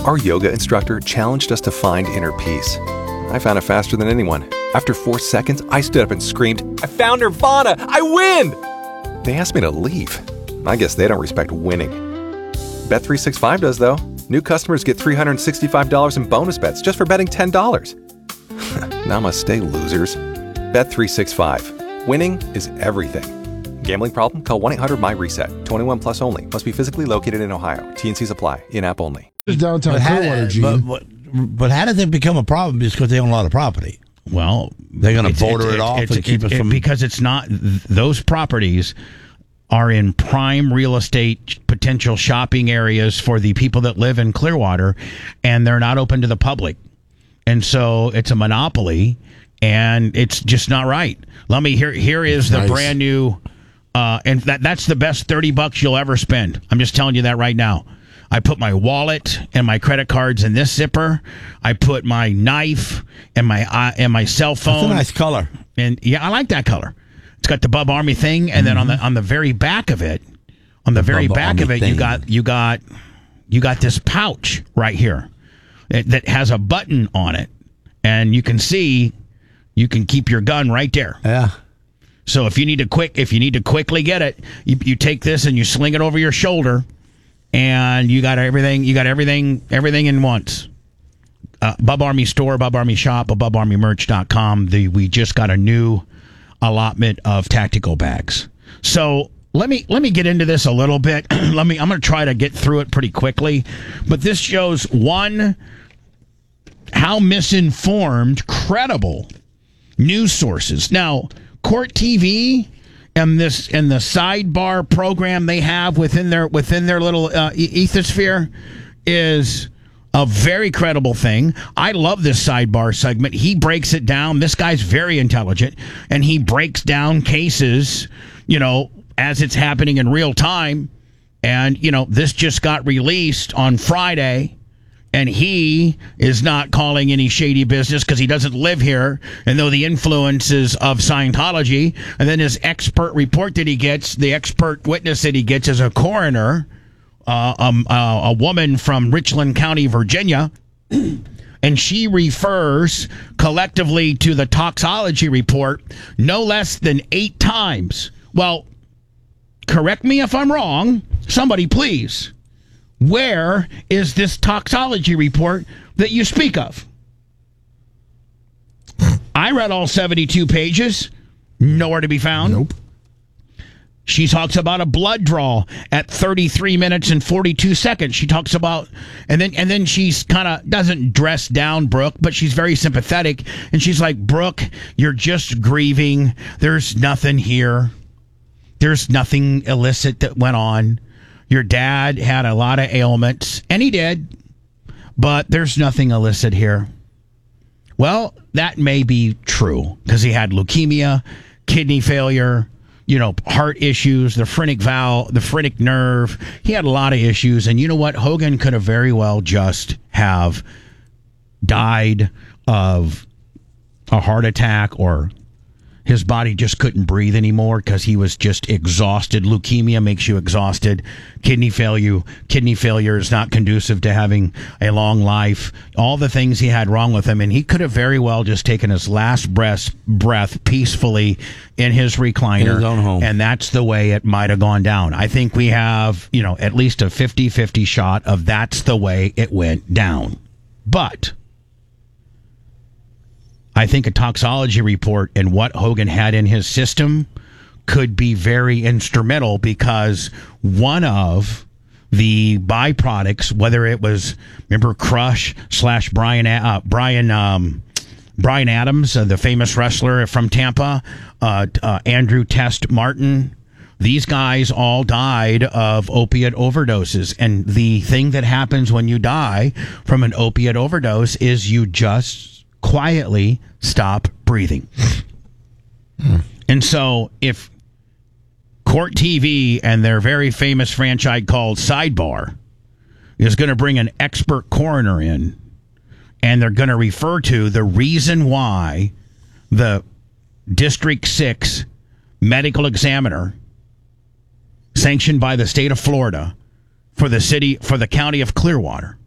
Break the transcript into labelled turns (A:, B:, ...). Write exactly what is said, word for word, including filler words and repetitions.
A: Our yoga instructor challenged us to find inner peace. I found it faster than anyone. After four seconds, I stood up and screamed, "I found Nirvana! I win!" They asked me to leave. I guess they don't respect winning. Bet three sixty-five does, though. New customers get three hundred sixty-five dollars in bonus bets just for betting ten dollars. Namaste, losers. Bet three sixty-five. Winning is everything. Gambling problem? Call one eight hundred my reset. twenty-one plus only. Must be physically located in Ohio. T N Cs apply. In-app only.
B: Downtown
C: But how,
B: Clearwater, Gene.
C: but, but, but how did it become a problem? It's because they own a lot of property.
D: Well,
C: They're going to
D: it's-
C: border
D: it's-
C: it off
D: it's-
C: and keep
D: it-
C: us
D: it-
C: from...
D: because it's not th- those properties are in prime real estate potential shopping areas for the people that live in Clearwater, and they're not open to the public, and so it's a monopoly, and it's just not right. Let me here. Here is the
B: Nice.
D: brand new, uh, and that that's the best thirty bucks you'll ever spend. I'm just telling you that right now. I put my wallet and my credit cards in this zipper. I put my knife and my uh, and my cell
C: That's
D: phone.
C: a nice color.
D: And yeah, I like that color. It's got the Bub Army thing, and then on the on the very back of it, on the, very
C: Bub
D: back
C: Army
D: of it,
C: thing.
D: you got you got you got this pouch right here that, that has a button on it, and you can see you can keep your gun right there.
C: Yeah.
D: So if you need to quick if you need to quickly get it, you, you take this and you sling it over your shoulder, and you got everything you got everything everything in once. Uh, Bub Army store, Bub Army shop, bub army merch dot com. The we just got a new allotment of tactical bags. So let me let me get into this a little bit. let me I'm going to try to get through it pretty quickly, but this shows one how misinformed credible news sources. Now, Court T V and this and the sidebar program they have within their within their little uh, e- ethosphere is a very credible thing. I love this sidebar segment. He breaks it down. This guy's very intelligent, and he breaks down cases, you know, as it's happening in real time. And, you know, this just got released on Friday, and he is not calling any shady business because he doesn't live here, and though the influences of Scientology, and then his expert report that he gets, the expert witness that he gets is a coroner, Uh, um, uh, a woman from Richland County, Virginia, and she refers collectively to the toxology report no less than eight times. Well, correct me if I'm wrong. Somebody, please. Where is this toxology report that you speak of? I read all seventy-two pages. Nowhere to be found.
B: Nope.
D: She talks about a blood draw at thirty-three minutes and forty-two seconds. She talks about, and then and then she's kind of doesn't dress down Brooke, but she's very sympathetic. And she's like, Brooke, you're just grieving. There's nothing here. There's nothing illicit that went on. Your dad had a lot of ailments, and he did, but there's nothing illicit here. Well, that may be true because he had leukemia, kidney failure, you know, heart issues, the phrenic valve, the phrenic nerve. He had a lot of issues. And you know what? Hogan could have very well just have died of a heart attack, or his body just couldn't breathe anymore because he was just exhausted. Leukemia makes you exhausted. Kidney failure, kidney failure is not conducive to having a long life. All the things he had wrong with him, and he could have very well just taken his last breath, breath peacefully in his recliner,
C: In his own home.
D: and that's the way it might have gone down. I think we have, you know, at least a fifty-fifty shot of that's the way it went down. But I think a toxology report and what Hogan had in his system could be very instrumental, because one of the byproducts, whether it was, remember Crush slash Brian uh, Brian um, Brian Adams, uh, the famous wrestler from Tampa, uh, uh, Andrew Test Martin. These guys all died of opiate overdoses. And the thing that happens when you die from an opiate overdose is you just quietly stop breathing. And so if Court T V and their very famous franchise called Sidebar is going to bring an expert coroner in, and they're going to refer to the reason why the District six medical examiner sanctioned by the state of Florida for the city, for the county of Clearwater,